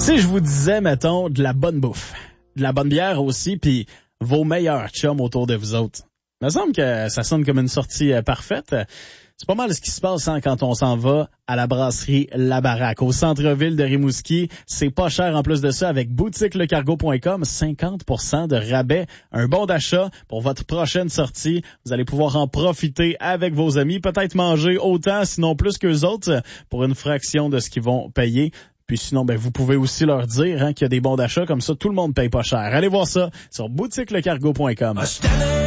Si je vous disais, mettons, de la bonne bouffe, de la bonne bière aussi, puis vos meilleurs chums autour de vous autres, il me semble que ça sonne comme une sortie parfaite. C'est pas mal ce qui se passe quand on s'en va à la brasserie La Baraque, au centre-ville de Rimouski. C'est pas cher en plus de ça avec boutiquelecargo.com, 50% de rabais, un bon d'achat pour votre prochaine sortie. Vous allez pouvoir en profiter avec vos amis, peut-être manger autant, sinon plus qu'eux autres, pour une fraction de ce qu'ils vont payer. Puis sinon, vous pouvez aussi leur dire qu'il y a des bons d'achat, comme ça tout le monde paye pas cher. Allez voir ça sur boutiquelecargo.com.